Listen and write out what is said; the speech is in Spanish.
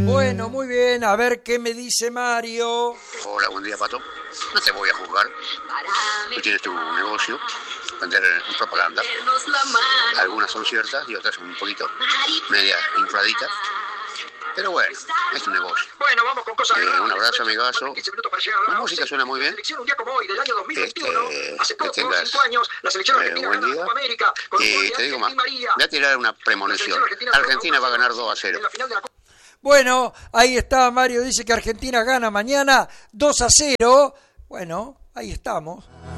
Bueno, muy bien, a ver qué me dice Mario. Hola, buen día, Pato. No te voy a juzgar. Tú tienes tu negocio, vender propaganda. Algunas son ciertas y otras son un poquito media infladitas. Pero bueno, es tu negocio. Bueno, vamos con cosas Un abrazo, amigazo. 15 minutos para llegar a la La música suena muy bien. selección un día como hoy del año 2021. Hace Que poco, tengas 5 años, la selección argentina un buen ganó la día. Copa América con un gol Y de te digo Ángel más, Di María. voy a tirar una premonición. Argentina va a ganar 2-0. En la final de la Copa. Bueno, ahí está, Mario dice que Argentina gana mañana 2-0. Bueno, ahí estamos.